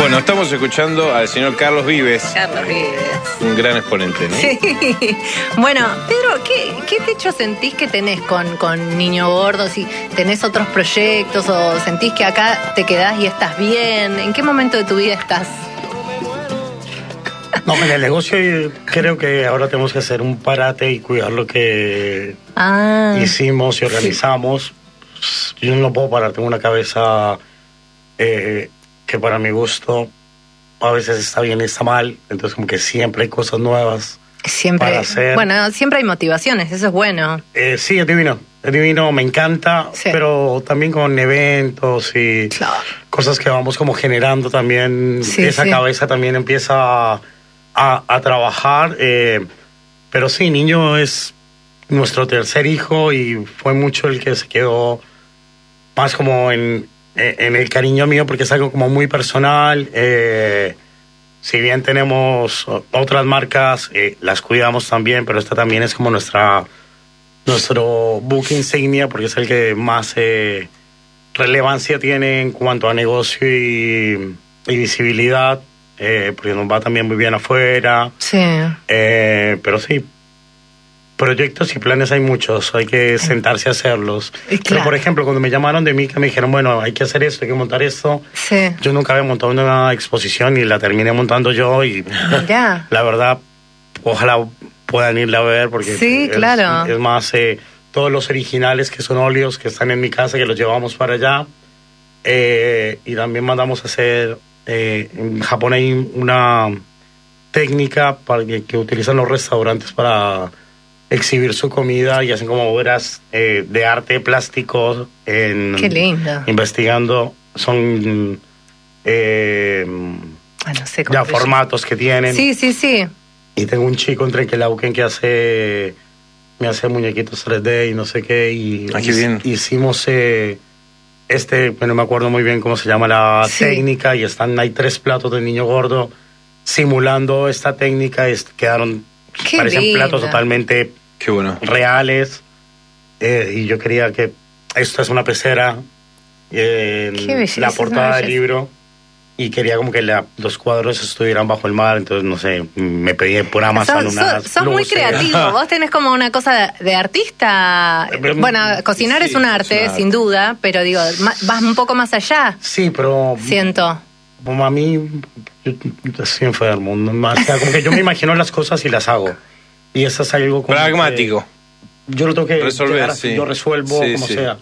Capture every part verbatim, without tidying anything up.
Bueno, estamos escuchando al señor Carlos Vives. Carlos Vives. Un gran exponente, ¿no? Sí. Bueno, Pedro, ¿qué, qué techo sentís que tenés con, con Niño Gordo? Si tenés otros proyectos o sentís que acá te quedás y estás bien. ¿En qué momento de tu vida estás? No, en el negocio creo que ahora tenemos que hacer un parate y cuidar lo que ah, hicimos y organizamos. Yo no puedo parar, tengo una cabeza eh, que para mi gusto a veces está bien y está mal, entonces como que siempre hay cosas nuevas siempre, para hacer. Bueno, siempre hay motivaciones, eso es bueno. Eh, sí, es divino, es divino, me encanta, sí. Pero también con eventos y claro. Cosas que vamos como generando también, sí, esa sí. Cabeza también empieza a, a, a trabajar, eh, pero sí, Niño es nuestro tercer hijo y fue mucho el que se quedó más como en, en el cariño mío porque es algo como muy personal. Eh, si bien tenemos otras marcas, eh, las cuidamos también, pero esta también es como nuestra nuestro book insignia porque es el que más eh, relevancia tiene en cuanto a negocio y, y visibilidad, eh, porque nos va también muy bien afuera. Sí. Eh, pero sí, proyectos y planes hay muchos, hay que sentarse a hacerlos. Claro. Pero, por ejemplo, cuando me llamaron de mí, que me dijeron, bueno, hay que hacer esto, hay que montar esto, sí. Yo nunca había montado una exposición y la terminé montando yo y Mirá. La verdad, ojalá puedan irla a ver porque sí, es, claro. es más, eh, todos los originales que son óleos que están en mi casa, que los llevamos para allá, eh, y también mandamos a hacer, eh, en Japón hay una técnica para que, que utilizan los restaurantes para exhibir su comida y hacen como obras eh, de arte plástico en, qué lindo. Investigando, son eh, ah, no sé ya formatos yo. Que tienen. Sí, sí, sí. Y tengo un chico en Trenquelauquen que hace me hace muñequitos tres D y no sé qué y ah, qué bien. Hicimos eh, este, bueno, no me acuerdo muy bien cómo se llama la sí. Técnica y están hay tres platos de Niño Gordo simulando esta técnica y quedaron qué parecen linda. Platos totalmente qué bueno. Reales, eh, y yo quería que esto es una pecera, eh, belleza, la portada del libro, y quería como que la, los cuadros estuvieran bajo el mar, entonces no sé, me pedí por Amazon sos, unas sos, sos muy creativo, vos tenés como una cosa de, de artista, bueno, cocinar sí, es un arte, es sin duda, pero digo, vas un poco más allá. Sí, pero... Siento. Como a mí, yo, yo estoy enfermo, ¿no? O sea, como que yo me imagino las cosas y las hago. Y eso es algo como pragmático. Que yo lo tengo que resolver, llegar, sí. Yo resuelvo sí, como sí. sea.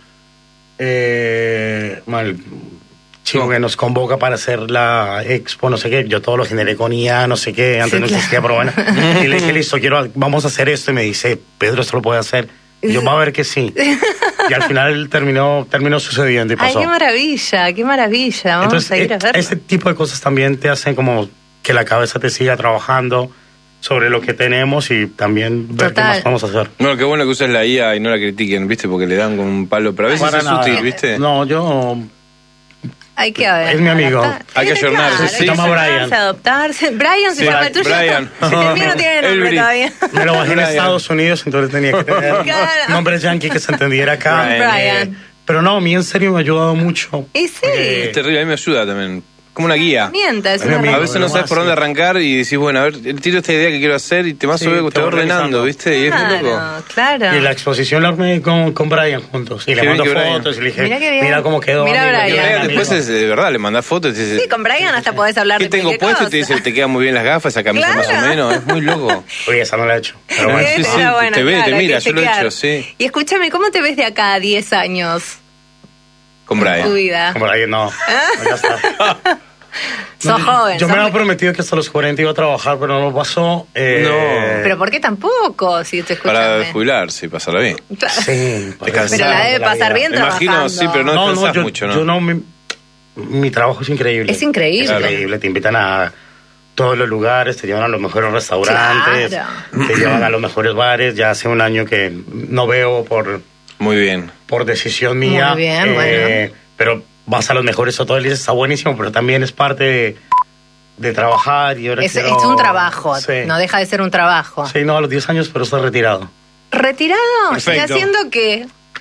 Eh, mal chico no. Que nos convoca para hacer la expo, no sé qué. Yo todo lo generé con I A, no sé qué. Antes sí, no existía, claro. Pero bueno. Y le dije, listo, quiero, vamos a hacer esto. Y me dice, Pedro, esto lo puede hacer. Y yo, va a ver que sí. Y al final terminó terminó sucediendo y pasó. Ay, qué maravilla, qué maravilla. Vamos Entonces, a ir a verlo. Este tipo de cosas también te hacen como que la cabeza te siga trabajando sobre lo que tenemos y también ver Total. Qué más vamos a hacer. No, qué bueno que uses la I A y no la critiquen, ¿viste? Porque le dan con un palo, pero a veces Para es nada. útil, ¿viste? No, yo... Hay que ver. Es mi amigo. Adaptar. Hay que ayornarse. Claro, sí, se llama Brian. Adoptarse. Brian se sí, llama el tuyo. Brian. El mío no tiene nombre Elbrit. todavía. Me lo bajé en Estados Unidos, entonces tenía que tener claro. nombre yankee que se entendiera acá. Brian. Brian. Pero no, a mí en serio me ha ayudado mucho. Y sí. Es terrible, a mí me ayuda también. Como una guía. Mienta, es una a veces no sabes por dónde arrancar y decís, bueno, a ver, tiro esta idea que quiero hacer y te vas sí, te va ordenando, ¿viste? Y claro, es muy loco. Claro. Y la exposición la armé con, con Brian juntos. Y qué le mando Brian. fotos y le dije, mira, mira cómo quedó. Mira amigo, Brian. Brian después es de verdad, le mandás fotos y te dice, sí, con Brian hasta podés hablar ¿qué de tengo puesto? cosa. Y te dice, te quedan muy bien las gafas, esa camisa claro. más o menos. Es muy loco. Oye, esa no la he hecho. Pero bueno. Sí, sí, bueno, te ve, claro, te mira, yo lo he chequear. hecho, sí. Y escúchame, ¿cómo te ves de acá a diez años? Con Brian. En tu vida. Con Brian no. no ya está. Sos no, joven. Yo sos me había muy... prometido que hasta los cuarenta iba a trabajar, pero no pasó. Eh, no. Pero ¿por qué tampoco? Si te escuchas. Para jubilarse y pasarla bien. Sí. Te cansás. Pero la debe pasar la bien Me trabajando. imagino, sí, pero no, no, te no cansás yo, mucho, ¿no? Yo no, mi, mi trabajo es increíble. Es increíble. Es increíble, te invitan a todos los lugares, te llevan a los mejores restaurantes, claro. te llevan a los mejores bares. Ya hace un año que no veo por... Muy bien. Por decisión mía. Muy bien, eh, bueno. Pero vas a los mejores hoteles, está buenísimo, pero también es parte de... de trabajar y ahora es, quiero... es un trabajo, sí. No deja de ser un trabajo. Sí, no, a los diez años, pero estoy retirado. ¿Retirado? Perfecto. ¿Y haciendo qué?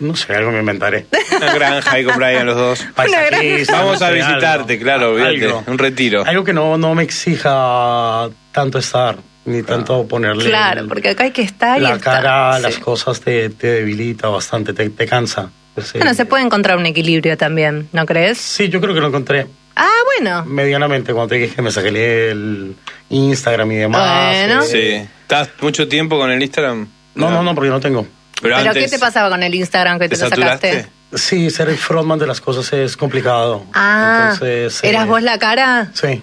no sé, algo me inventaré. Una granja ahí con Brian los dos. Paisajista, Vamos no a sé, visitarte, algo, claro, olvídate. algo. Un retiro. Algo que no, no me exija tanto estar, ni tanto ponerle... Claro, el, porque acá hay que estar y la estar. cara, Sí. las cosas te, te debilita bastante, te, te cansa. Sí. Bueno, se puede encontrar un equilibrio también, ¿no crees? Sí, yo creo que lo encontré. Ah, bueno. Medianamente, cuando te dije que me saqué el Instagram y demás. Bueno. eh, Sí. ¿Estás mucho tiempo con el Instagram? No, no, no, porque no tengo. Pero, ¿Pero antes, qué te pasaba con el Instagram que te, ¿te lo saturaste? sacaste? Sí, ser el frontman de las cosas es complicado. Ah, entonces, eh, ¿eras vos la cara? Sí.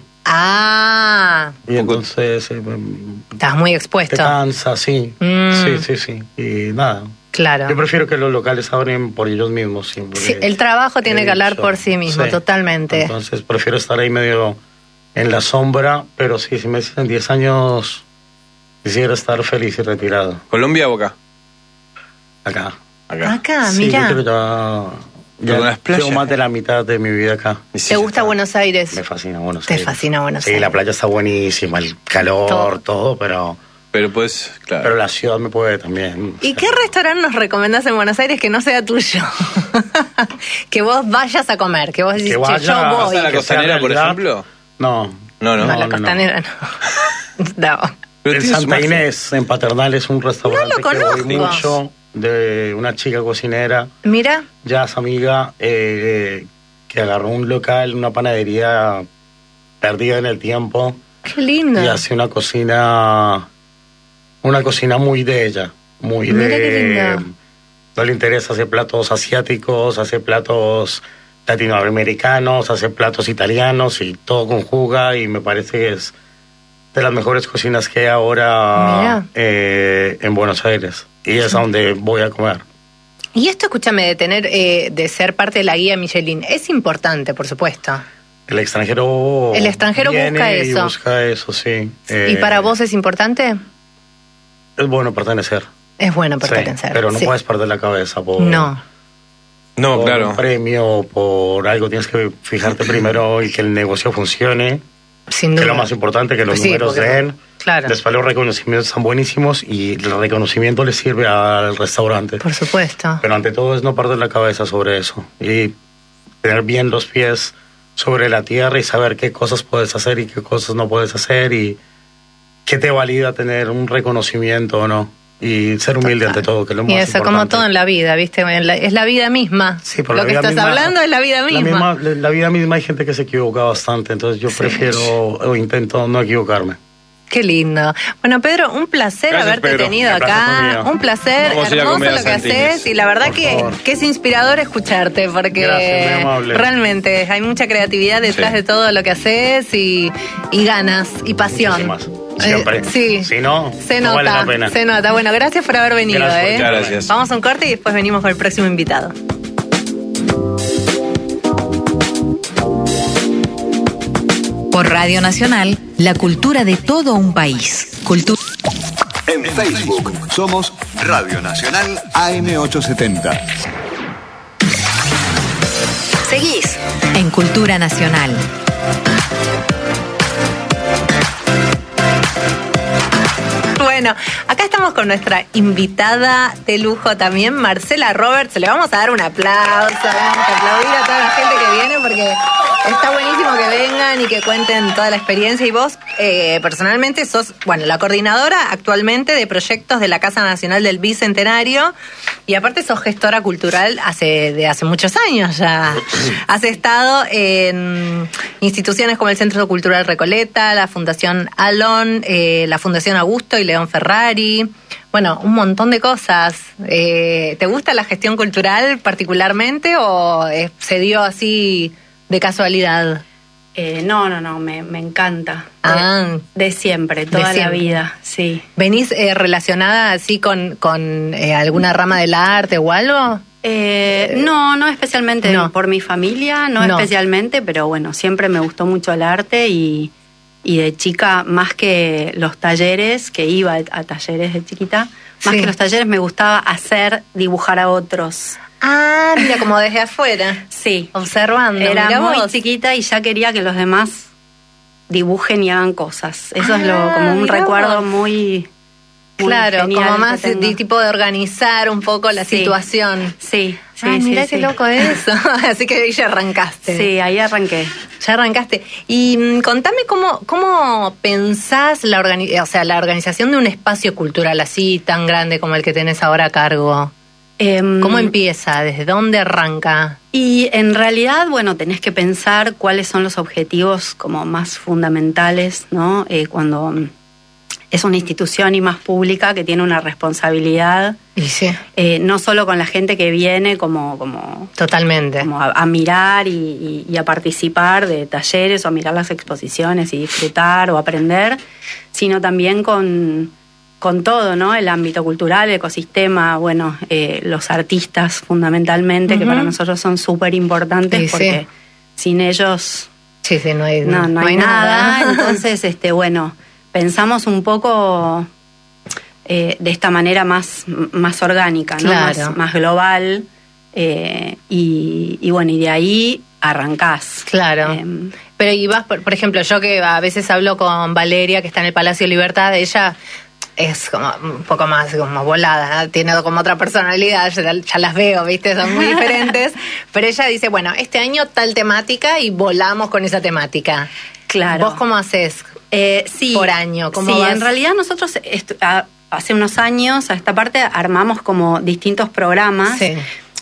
Ah, Y entonces eh, estás muy te expuesto. cansa, sí. Mm. Sí, sí, sí. Y nada. Claro. Yo prefiero que los locales abren por ellos mismos siempre. Sí, el trabajo tiene que hablar por sí mismo, totalmente. Entonces prefiero estar ahí medio en la sombra, pero sí, si me dicen diez años, quisiera estar feliz y retirado. ¿Colombia o acá? Acá. Acá. Acá, Sí, mira. yo creo que ya, Pero con ya las playas. llevo más de la mitad de mi vida acá. Y sí, ¿Te ya gusta está. Buenos Aires? Me fascina Buenos Te Aires. fascina Buenos Sí, Aires. la playa está buenísima, el calor, Todo. todo, pero, Pero pues, claro. pero la ciudad me puede también. ¿Y qué restaurante nos recomendás en Buenos Aires que no sea tuyo? Que vos vayas a comer, que vos decís, Que che, vaya- yo ¿Vas voy. a la que sea costanera, por realidad. ejemplo? No. No, no. No, la no, no. costanera no. No. Pero El tiene su Santa magia. Inés, en Paternal, es un restaurante No lo que voy conozco. mucho, de una chica cocinera, Mira, ya es amiga, eh, que agarró un local, una panadería perdida en el tiempo, qué lindo. y hace una cocina, una cocina muy de ella, muy Mira qué de... lindo. No le interesa hacer platos asiáticos, hace platos latinoamericanos, hace platos italianos y todo conjuga, y me parece que es de las mejores cocinas que hay ahora Mira. eh, en Buenos Aires, y es a donde voy a comer. Y esto, escúchame, de tener, eh, de ser parte de la guía Michelin, es importante, por supuesto. El extranjero El extranjero viene busca y eso. busca eso, sí. ¿Y Eh, para vos es importante? es bueno pertenecer. Es bueno Sí, pertenecer. pero no sí. puedes perder la cabeza por, No. No, por claro. un premio, por algo. Tienes que fijarte primero y que el negocio funcione. Sin Que duda. es lo más importante, que los Pues sí, números porque- den. Claro. Después los reconocimientos están buenísimos y el reconocimiento le sirve al restaurante. Por supuesto. Pero ante todo es no perder la cabeza sobre eso y tener bien los pies sobre la tierra y saber qué cosas puedes hacer y qué cosas no puedes hacer y qué te valida tener un reconocimiento o no. Y ser humilde ante todo, que es lo más Y eso, importante. como todo en la vida, ¿viste? En la- es la vida misma. Sí, por Lo la que vida estás misma- hablando es la vida La, misma. misma, la vida misma hay gente que se equivoca bastante, entonces yo Sí. prefiero o intento no equivocarme. Qué lindo. Bueno, Pedro, un placer Gracias, haberte Pedro. tenido El placer fue acá. mío. Un placer, Vamos a ir a hermoso comer a lo que Santines. haces. Y la verdad Por que, favor. que es inspirador escucharte, porque Gracias, muy amable. realmente hay mucha creatividad detrás Sí. de todo lo que haces y, y ganas y pasión. Muchísimas. Siempre. Eh, sí. Si no, Se no nota, vale la pena. se nota. Bueno, gracias por haber venido. Gracias por ¿eh? invitarme. Gracias. Vamos a un corte y después venimos con el próximo invitado. Por Radio Nacional, la cultura de todo un país. Cultura. En Facebook somos Radio Nacional A M ochocientos setenta. Seguís en Cultura Nacional. Bueno, acá estamos con nuestra invitada de lujo también, Marcela Roberts. Le vamos a dar un aplauso, vamos a aplaudir a toda la gente que viene porque está buenísimo que vengan y que cuenten toda la experiencia. Y vos, eh, personalmente, sos, bueno, la coordinadora actualmente de proyectos de la Casa Nacional del Bicentenario y aparte sos gestora cultural hace de hace muchos años ya. Has estado en instituciones como el Centro Cultural Recoleta, la Fundación Alon, eh, la Fundación Augusto y León Ferrari. Bueno, un montón de cosas. Eh, ¿Te gusta la gestión cultural particularmente o eh, se dio así de casualidad? Eh, no, no, no, me, me encanta. Ah. De, de siempre, toda De siempre. la vida, sí. ¿Venís eh, relacionada así con, con eh, alguna rama del arte o algo? Eh, no, no especialmente No. por mi familia, no, No. especialmente, pero bueno, siempre me gustó mucho el arte y, y de chica, más que los talleres, que iba a talleres de chiquita, más Sí. que los talleres me gustaba hacer, dibujar a otros. Ah, mira, como desde afuera, Sí, observando. era mirá muy vos. chiquita y ya quería que los demás dibujen y hagan cosas. Eso es lo Ah, como un mirá recuerdo vos. muy Claro, como más de tipo de organizar un poco la sí. situación. Sí, sí, Ay, sí. Mirá sí, qué sí. loco eso. Así que ahí ya arrancaste. Sí, ahí arranqué. Ya arrancaste. Y um, contame cómo, cómo pensás la, organi- o sea, la organización de un espacio cultural así tan grande como el que tenés ahora a cargo. Eh, ¿Cómo empieza? ¿Desde dónde arranca? Y en realidad, bueno, tenés que pensar cuáles son los objetivos como más fundamentales, ¿no? Eh, cuando es una institución y más pública que tiene una responsabilidad, y sí. eh, no solo con la gente que viene como, como totalmente como a, a mirar y, y, y a participar de talleres o a mirar las exposiciones y disfrutar o aprender, sino también con, con todo, ¿no? El ámbito cultural, el ecosistema, bueno, eh, los artistas fundamentalmente, uh-huh. que para nosotros son súper importantes sí, porque sí. sin ellos sí, sí, no hay, no, no no hay hay nada. nada. Entonces, este, bueno, pensamos un poco eh, de esta manera más, más orgánica, ¿no? Claro. Más, más global. Eh, y, y bueno, y de ahí arrancás. Claro. Eh, Pero y vas, por, por ejemplo, yo que a veces hablo con Valeria, que está en el Palacio de Libertad, ella es como un poco más como volada, ¿no? Tiene como otra personalidad, ya, ya las veo, ¿viste? Son muy diferentes. Pero ella dice, bueno, este año tal temática y volamos con esa temática. Claro. ¿Vos cómo haces? Eh, sí, por año, ¿cómo sí, vas? En realidad nosotros estu- a, hace unos años a esta parte armamos como distintos programas sí.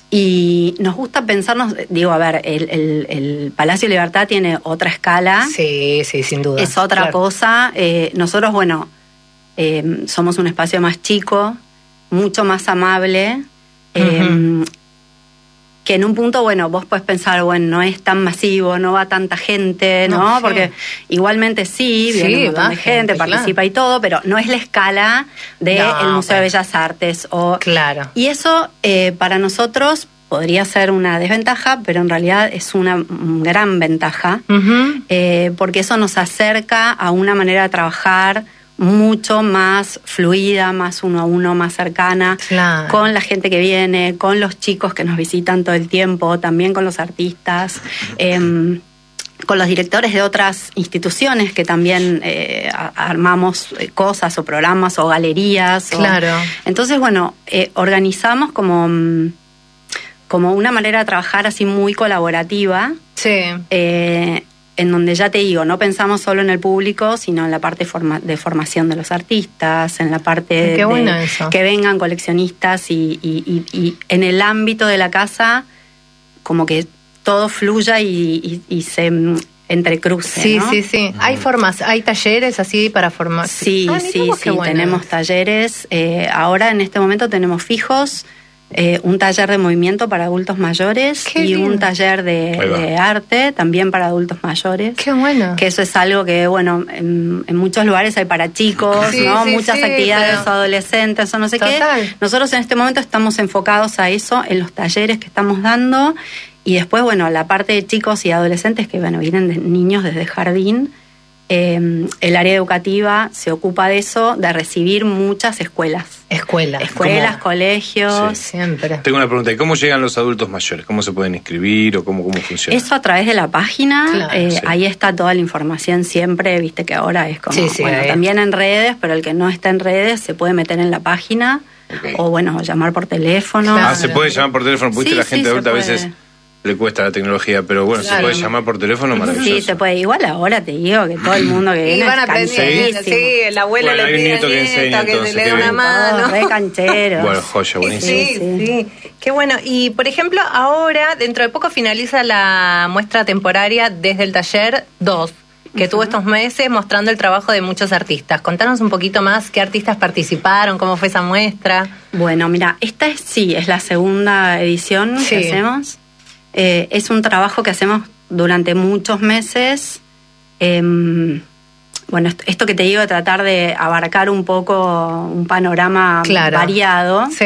y nos gusta pensarnos, digo, a ver, el, el, el Palacio de Libertad tiene otra escala, sí, sí, sin duda, es otra claro. cosa. Eh, nosotros, bueno, eh, somos un espacio más chico, mucho más amable. Eh, uh-huh. Que en un punto, bueno, vos podés pensar, bueno, no es tan masivo, no va tanta gente, ¿no? no sí. Porque igualmente sí, viene sí, un montón de gente, gente participa claro. y todo, pero no es la escala del no, Museo pero... de Bellas Artes. O... Claro. Y eso, eh, para nosotros, podría ser una desventaja, pero en realidad es una gran ventaja, uh-huh. eh, porque eso nos acerca a una manera de trabajar mucho más fluida, más uno a uno, más cercana, claro. con la gente que viene, con los chicos que nos visitan todo el tiempo, también con los artistas, eh, con los directores de otras instituciones que también eh, armamos cosas o programas o galerías. Claro. O... Entonces, bueno, eh, organizamos como, como una manera de trabajar así muy colaborativa. Sí. Eh, en donde ya te digo, no pensamos solo en el público, sino en la parte forma, de formación de los artistas, en la parte Qué bueno de eso. que vengan coleccionistas y, y, y, y en el ámbito de la casa, como que todo fluya y, y, y se entrecruce. Sí, ¿no? sí, sí. ¿Hay formas, hay talleres así para formar? Sí, ah, sí, sí, bueno. tenemos talleres. Eh, ahora en este momento tenemos fijos. Eh, un taller de movimiento para adultos mayores Qué y lindo. un taller de, de arte también para adultos mayores. Qué bueno. Que eso es algo que, bueno, en, en muchos lugares hay para chicos, sí, ¿no? Sí, Muchas sí, actividades pero... adolescentes o no sé Total. qué. Nosotros en este momento estamos enfocados a eso en los talleres que estamos dando y después, bueno, la parte de chicos y adolescentes que, bueno, vienen de niños desde jardín. Eh, el área educativa se ocupa de eso, de recibir muchas escuelas. Escuelas. Escuelas, ¿Cómo? colegios. Sí, siempre. Tengo una pregunta, ¿y cómo llegan los adultos mayores? ¿Cómo se pueden inscribir o cómo, cómo funciona? Eso a través de la página, claro, eh, sí. ahí está toda la información siempre, viste que ahora es como, sí, sí, bueno, ahí. también en redes, pero el que no está en redes se puede meter en la página okay. o bueno, llamar por teléfono. Claro. Ah, se puede llamar por teléfono, porque sí, la gente sí, adulta a veces le cuesta la tecnología, pero bueno, claro. se puede llamar por teléfono, maravilloso. Sí, se puede. Igual ahora te digo que todo el mundo que viene y van es aprendiendo, sí, el abuelo bueno, le pide nieto que, enseña, que entonces, se le dé una mano. Re cancheros. Bueno, joya, buenísimo. Sí, sí, sí. Qué bueno. Y, por ejemplo, ahora, dentro de poco finaliza la muestra temporaria desde el taller dos, que uh-huh. tuvo estos meses mostrando el trabajo de muchos artistas. Contanos un poquito más qué artistas participaron, cómo fue esa muestra. Bueno, mira, esta es, sí, es la segunda edición sí. que hacemos. Eh, es un trabajo que hacemos durante muchos meses. Eh, bueno, esto que te digo, de tratar de abarcar un poco un panorama claro. variado. Sí.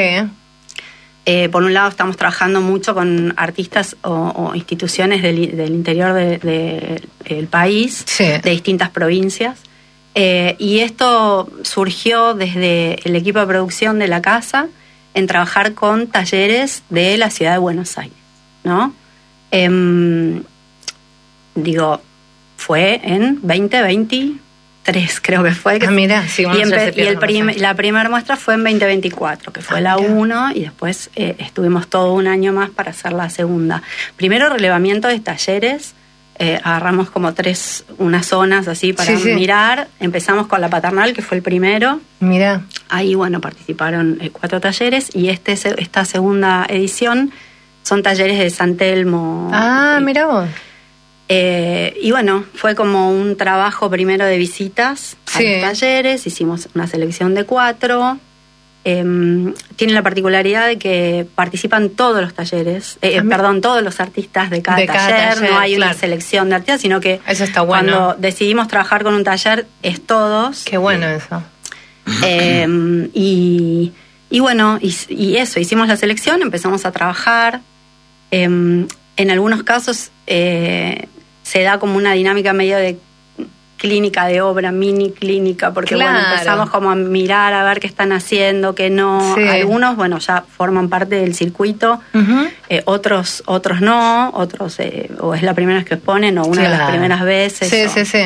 Eh, por un lado, estamos trabajando mucho con artistas o, o instituciones del, del interior del de, de, país, sí. de distintas provincias. Eh, y esto surgió desde el equipo de producción de la casa en trabajar con talleres de la ciudad de Buenos Aires, ¿no? Eh, digo, fue en veinte veintiuno, tres creo que fue. Que ah, mira, sí, y, empe- y el prim- la primera muestra fue en veinte veinticuatro, que fue ah, la uno, y después eh, estuvimos todo un año más para hacer la segunda. Primero relevamiento de talleres, eh, agarramos como tres, unas zonas así para sí, sí. mirar. Empezamos con la paternal, que fue el primero. Mira. Ahí, bueno, participaron eh, cuatro talleres, y este esta segunda edición son talleres de San Telmo. Ah, eh, mira vos. Eh, y bueno, fue como un trabajo primero de visitas sí. a los talleres, hicimos una selección de cuatro. Eh, tiene la particularidad de que participan todos los talleres, eh, ah, perdón, todos los artistas de cada, de cada taller, taller, no hay claro. una selección de artistas, sino que eso está bueno. Cuando decidimos trabajar con un taller es todos. Qué bueno eso. Eh, y, y bueno, y, y eso, hicimos la selección, empezamos a trabajar. Eh, en algunos casos eh, se da como una dinámica medio de clínica de obra, mini clínica, porque claro. bueno, empezamos como a mirar, a ver qué están haciendo, qué no. Sí. Algunos, bueno, ya forman parte del circuito, uh-huh. eh, otros otros no, otros eh, o es la primera vez que exponen o una claro. de las primeras veces. Sí, o, sí, sí.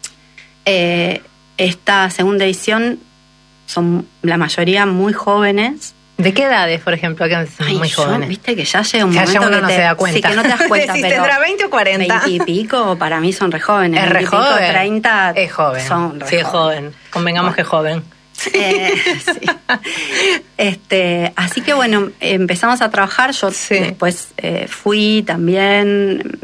Eh, esta segunda edición son la mayoría muy jóvenes. ¿De qué edades, por ejemplo? Que son Ay, muy yo, jóvenes. Viste que ya llega un ya momento ya uno que no te, se da cuenta. Sí, que no te das cuenta, si pero tendrá veinte o cuarenta. veinte y pico para mí son re jóvenes. Es re joven. Pico, treinta es joven. Son re sí, es joven. Convengamos bueno. que es joven. Eh, sí. este, así que bueno, empezamos a trabajar. Yo sí. después eh, fui también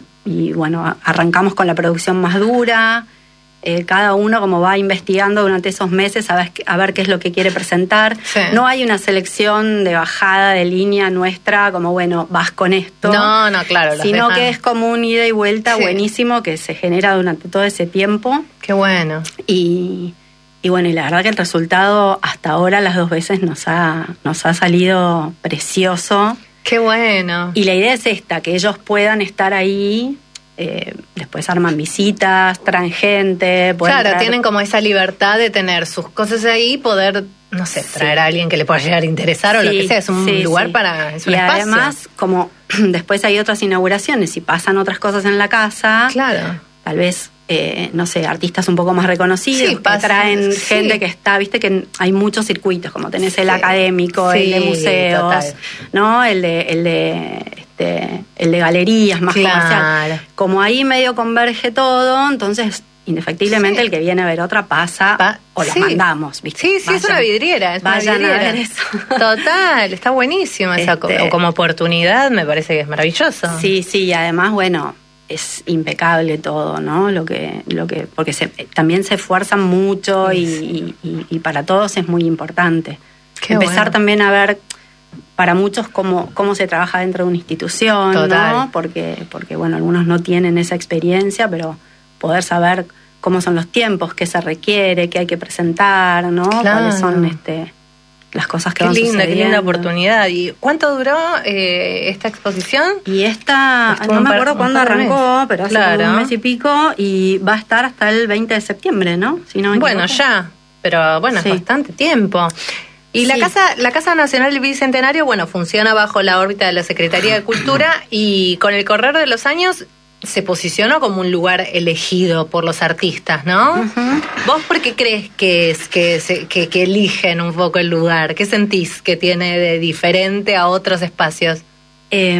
y bueno, arrancamos con la producción más dura. Eh, cada uno como va investigando durante esos meses a ver, a ver qué es lo que quiere presentar. Sí. No hay una selección de bajada de línea nuestra como, bueno, vas con esto. No, no, claro. Sino dejan. que es como un ida y vuelta sí. buenísimo que se genera durante todo ese tiempo. Qué bueno. Y, y bueno, y la verdad que el resultado hasta ahora las dos veces nos ha, nos ha salido precioso. Qué bueno. Y la idea es esta, que ellos puedan estar ahí. Eh, después arman visitas, traen gente. Claro, traer... tienen como esa libertad de tener sus cosas ahí y poder, no sé, traer sí. a alguien que le pueda llegar a interesar sí, o lo que sea. Es un sí, lugar sí. para... Es un y espacio. Además, como después hay otras inauguraciones y pasan otras cosas en la casa, claro. tal vez, eh, no sé, artistas un poco más reconocidos sí, que pasa, traen sí. gente que está, viste que hay muchos circuitos, como tenés el sí. académico, sí, el de museos, total. ¿no? El de... El de este, el de galerías más claro. comercial. Como ahí medio converge todo, entonces indefectiblemente sí. el que viene a ver otra pasa pa- o los sí. mandamos, ¿viste? Sí, sí, vayan, es una vidriera. Es vayan una vidriera. a ver eso. Total, está buenísima esa este, co- como oportunidad, me parece que es maravilloso. Sí, sí, y además, bueno, es impecable todo, ¿no? Lo que, lo que, porque se, también se esfuerzan mucho sí, y, sí. Y, y, y para todos es muy importante. Qué Empezar bueno. también a ver para muchos cómo, cómo se trabaja dentro de una institución, Total. ¿no? Porque, porque, bueno, algunos no tienen esa experiencia, pero poder saber cómo son los tiempos, qué se requiere, qué hay que presentar, ¿no? Claro. Cuáles son este, las cosas que qué van linda, sucediendo. Qué linda oportunidad. ¿Y cuánto duró eh, esta exposición? Y esta, Estuvo no me acuerdo cuándo arrancó, pero hace claro. un mes y pico, y va a estar hasta el veinte de septiembre, ¿no? Si no me bueno, ya, pero bueno, sí. es bastante tiempo. Y la sí. casa la Casa Nacional del Bicentenario, bueno, funciona bajo la órbita de la Secretaría de Cultura y con el correr de los años se posicionó como un lugar elegido por los artistas, ¿no? Uh-huh. ¿Vos por qué crees que es que, se, que, que eligen un poco el lugar? ¿Qué sentís que tiene de diferente a otros espacios? Eh,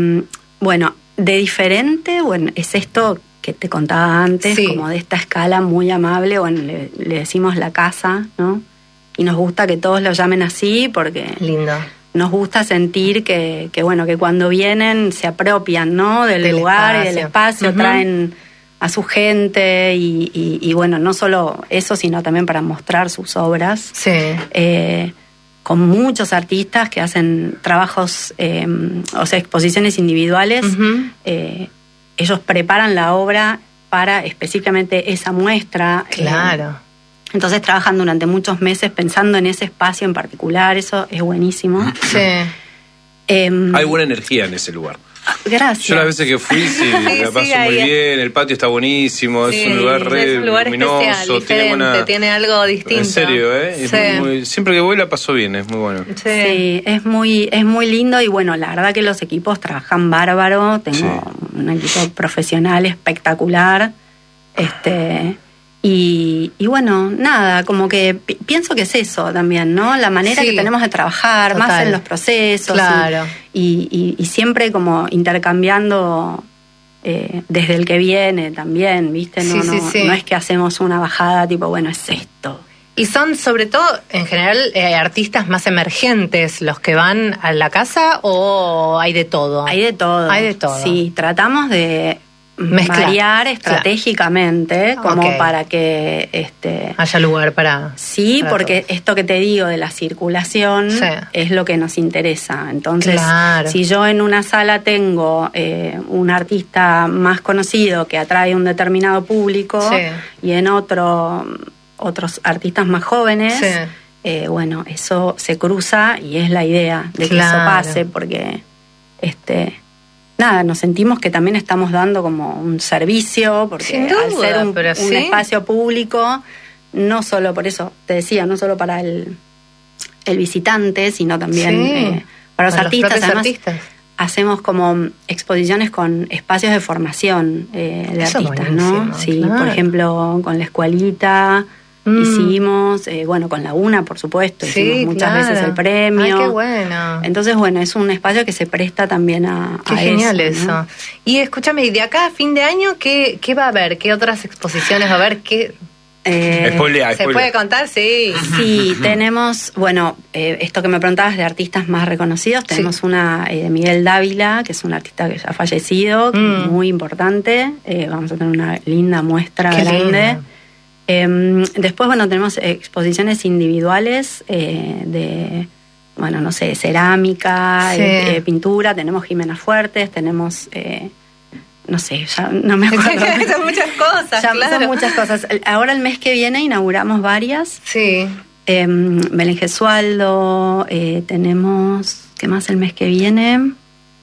bueno, de diferente, bueno, es esto que te contaba antes, sí. como de esta escala muy amable, bueno, le, le decimos la casa, ¿no? Y nos gusta que todos lo llamen así porque lindo. Nos gusta sentir que, que bueno, que cuando vienen se apropian, ¿no? Del, del lugar espacio. y del espacio, uh-huh. traen a su gente y, y, y bueno, no solo eso, sino también para mostrar sus obras. Sí. Eh, con muchos artistas que hacen trabajos, eh, o sea, exposiciones individuales. Uh-huh. Eh, ellos preparan la obra para específicamente esa muestra. Claro. Eh, Entonces trabajan durante muchos meses pensando en ese espacio en particular, eso es buenísimo. Sí. Eh, Hay buena energía en ese lugar. Gracias. Yo las veces que fui, sí, sí la paso sí, muy bien, el patio está buenísimo, sí, es un lugar re es un lugar luminoso, especial, tiene, buena... tiene algo distinto. En serio, ¿eh? Sí. Es muy, muy... Siempre que voy la paso bien, es muy bueno. Sí. sí, es muy es muy lindo y bueno, la verdad que los equipos trabajan bárbaro, tengo sí. un equipo profesional espectacular, este... Y, y bueno, nada, como que pi- pienso que es eso también, ¿no? La manera sí. que tenemos de trabajar, Total. más en los procesos. Claro. Y, y, y siempre como intercambiando eh, desde el que viene también, ¿viste? No, sí, sí, no, sí. no es que hacemos una bajada tipo, bueno, es esto. Y son, sobre todo, en general, eh, artistas más emergentes los que van a la casa, ¿o hay de todo? Hay de todo. Hay de todo. Sí, tratamos de Mezclar. variar estratégicamente, claro. como okay. para que este haya lugar para... Sí, para porque todos. Esto que te digo de la circulación sí. es lo que nos interesa. Entonces, claro. si yo en una sala tengo eh, un artista más conocido que atrae un determinado público sí. y en otro... otros artistas más jóvenes, sí. eh, bueno, eso se cruza y es la idea de que claro. eso pase, porque este nada, nos sentimos que también estamos dando como un servicio, porque Sin duda, al ser un, pero un sí. espacio público, no solo por eso, te decía, no solo para el, el visitante, sino también sí. eh, para los para artistas. Los Además, artistas. Hacemos como exposiciones con espacios de formación eh, de eso artistas, ¿no? Sí, claro. por ejemplo, con la escuelita. Mm. Hicimos, eh, bueno, con la UNA, por supuesto, sí, hicimos muchas claro. veces el premio. Ay, qué bueno. Entonces, bueno, es un espacio que se presta también a, qué a genial eso, eso. ¿no? Y escúchame, ¿y de acá a fin de año qué, qué va a haber? ¿Qué otras exposiciones va a haber? ¿Qué... Eh, spoilea, ¿Se spoilea. puede contar? Sí. Sí, tenemos, bueno, eh, esto que me preguntabas de artistas más reconocidos, tenemos sí. una eh, de Miguel Dávila, que es un artista que ya ha fallecido, mm. muy importante. Eh, vamos a tener una linda muestra qué grande. Linda. Eh, después, bueno, tenemos exposiciones individuales eh, de, bueno, no sé, cerámica, sí. eh, eh, pintura, tenemos Jimena Fuertes, tenemos, eh, no sé, ya no me acuerdo. Son muchas cosas, ya, claro. Son muchas cosas. Ahora el mes que viene inauguramos varias. Sí. Eh, Belén Gesualdo, eh, tenemos, ¿qué más el mes que viene?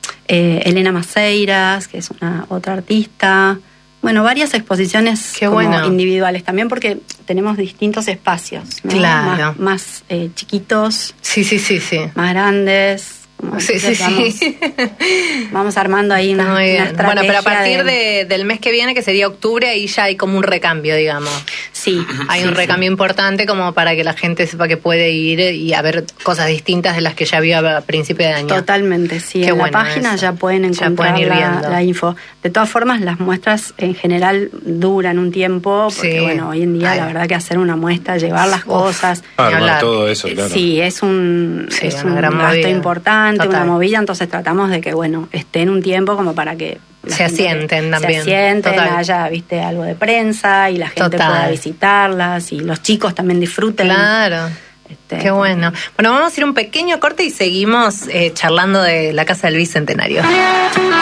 Eh, Elena Maceiras, que es una otra artista. Bueno, varias exposiciones Qué como bueno. individuales también, porque tenemos distintos espacios, ¿no? Claro. Más, más eh, chiquitos, sí, sí, sí, sí. más grandes. Como sí, sí, vamos, sí. Vamos armando ahí una, Muy bien. una estrategia. Bueno, pero a partir de... de, del mes que viene, que sería octubre, ahí ya hay como un recambio, digamos. Sí. Hay sí, un recambio sí. importante como para que la gente sepa que puede ir y a ver cosas distintas de las que ya vio a principio de año. Totalmente, sí. Qué en bueno la página eso. ya pueden encontrar ya pueden ir la, viendo. la info. De todas formas, las muestras en general duran un tiempo, porque sí. bueno, hoy en día Ay. la verdad que hacer una muestra, llevar las Uf. cosas... Armar todo eso, claro. Sí, es un, sí, es una un gran gasto movida. importante, Total. una movida, entonces tratamos de que, bueno, estén un tiempo como para que... Se asienten también. Se asienten, Total. haya, viste, algo de prensa y la gente Total. pueda visitarlas y los chicos también disfruten. Claro. Este, Qué bueno. Bueno, vamos a ir un pequeño corte y seguimos eh, charlando de la Casa del Bicentenario.